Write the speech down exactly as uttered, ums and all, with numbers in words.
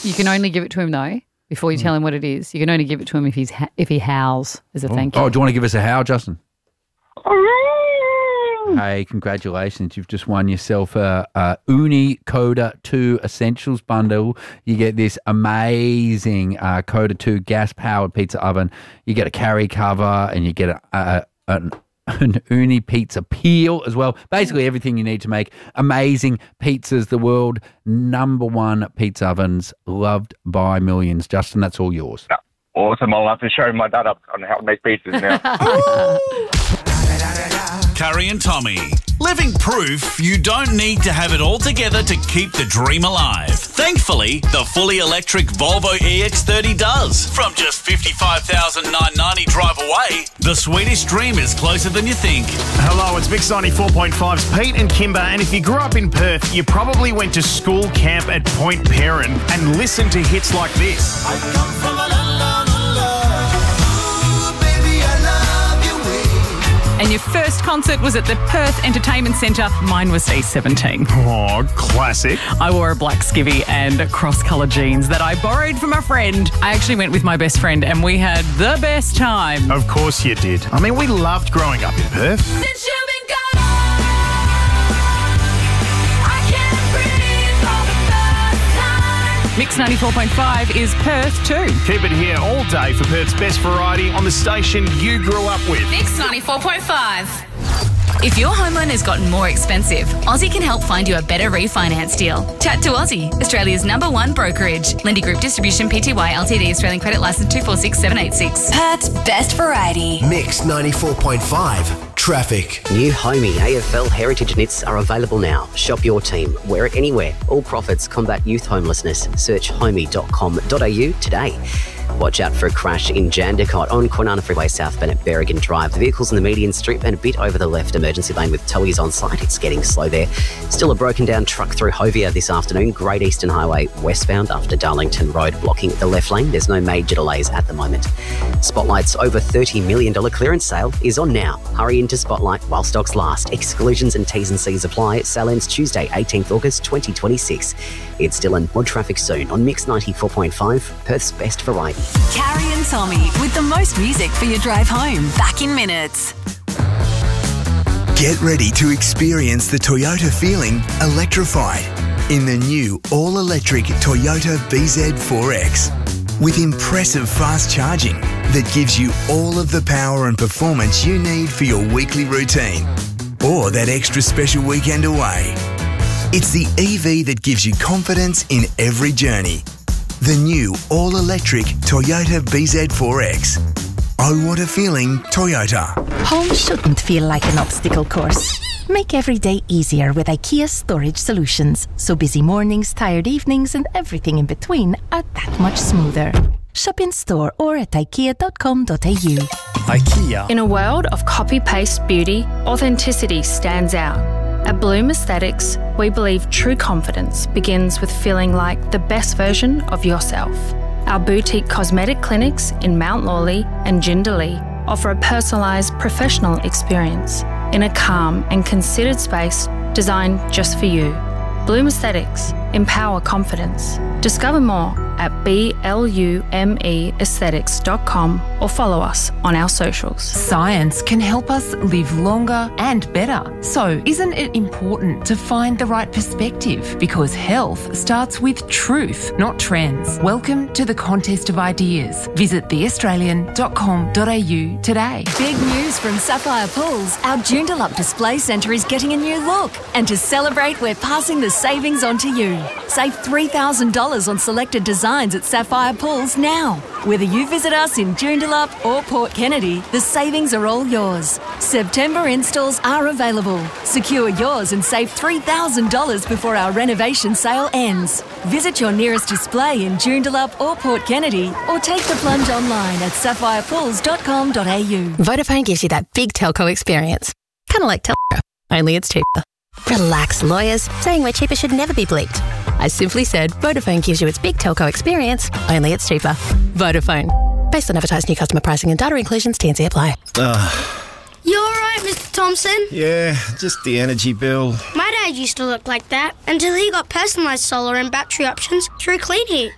You can only give it to him, though, before you mm. tell him what it is. You can only give it to him if he's ha- if he howls as a oh. thank you. Oh, do you want to give us a howl, Justin? Hey, congratulations. You've just won yourself a, a Uni Coda two Essentials bundle. You get this amazing uh, Coda two gas-powered pizza oven. You get a carry cover and you get a, a, an, an Uni pizza peel as well. Basically everything you need to make amazing pizzas. The world number one pizza ovens, loved by millions. Justin, that's all yours. Awesome. I'll have to show my dad up on how to make pizzas now. Curry and Tommy, living proof you don't need to have it all together to keep the dream alive. Thankfully, the fully electric Volvo E X thirty does. From just fifty-five thousand nine hundred ninety drive away, the Swedish dream is closer than you think. Hello, it's Mix ninety-four point five's Pete and Kimber, and if you grew up in Perth, you probably went to school camp at Point Perrin and listened to hits like this. I come from a land of love. And your first concert was at the Perth Entertainment Centre. Mine was D seventeen. Oh, classic. I wore a black skivvy and cross-coloured jeans that I borrowed from a friend. I actually went with my best friend and we had the best time. Of course you did. I mean, we loved growing up in Perth. Since you've been gone, I can't breathe for the first time. Mix ninety-four point five is Perth too. Keep it here all day for Perth's best variety on the station you grew up with. Mix ninety-four point five. If your home loan has gotten more expensive, Aussie can help find you a better refinance deal. Chat to Aussie, Australia's number one brokerage. Lendy Group Distribution Pty Ltd, Australian Credit Licence two four six seven eight six. Perth's best variety. Mix ninety-four point five. Traffic. New Homey A F L Heritage Knits are available now. Shop your team. Wear it anywhere. All profits combat youth homelessness. Search homey dot com dot a u today. Watch out for a crash in Jandakot on Kwinana Freeway southbound at Berrigan Drive. The vehicle's in the median strip and a bit over the left emergency lane with towies on site. It's getting slow there. Still a broken down truck through Hovia this afternoon. Great Eastern Highway westbound after Darlington Road blocking the left lane. There's no major delays at the moment. Spotlight's over thirty million dollars clearance sale is on now. Hurry into Spotlight while stocks last. Exclusions and T's and C's apply. Sale ends Tuesday, eighteenth August twenty twenty-six. It's still in more traffic soon on Mix ninety-four point five, Perth's best variety. Carrie and Tommy with the most music for your drive home. Back in minutes. Get ready to experience the Toyota feeling electrified in the new all-electric Toyota B Z four X. With impressive fast charging that gives you all of the power and performance you need for your weekly routine or that extra special weekend away. It's the E V that gives you confidence in every journey. The new all-electric Toyota B Z four X. Oh, what a feeling, Toyota. Home shouldn't feel like an obstacle course. Make every day easier with IKEA Storage Solutions. So busy mornings, tired evenings and everything in between are that much smoother. Shop in store or at ikea dot com dot a u. IKEA. In a world of copy-paste beauty, authenticity stands out. At Bloom Aesthetics, we believe true confidence begins with feeling like the best version of yourself. Our boutique cosmetic clinics in Mount Lawley and Jindalee offer a personalised professional experience in a calm and considered space designed just for you. Bloom Aesthetics. Empower confidence. Discover more at blume aesthetics dot com or follow us on our socials. Science can help us live longer and better. So isn't it important to find the right perspective? Because health starts with truth, not trends. Welcome to the Contest of Ideas. Visit the australian dot com dot a u today. Big news from Sapphire Pools. Our Joondalup Display Centre is getting a new look. And to celebrate, we're passing the savings on to you. Save three thousand dollars on selected designs at Sapphire Pools now. Whether you visit us in Joondalup or Port Kennedy, the savings are all yours. September installs are available. Secure yours and save three thousand dollars before our renovation sale ends. Visit your nearest display in Joondalup or Port Kennedy or take the plunge online at sapphire pools dot com dot a u. Vodafone gives you that big telco experience. Kind of like telco, only it's cheaper. Relax, lawyers. Saying we're cheaper should never be bleeped. I simply said Vodafone gives you its big telco experience, only it's cheaper. Vodafone. Based on advertised new customer pricing and data inclusions, T and C apply. Uh, you alright, Mister Thompson? Yeah, just the energy bill. My dad used to look like that until he got personalised solar and battery options through Clean Heat.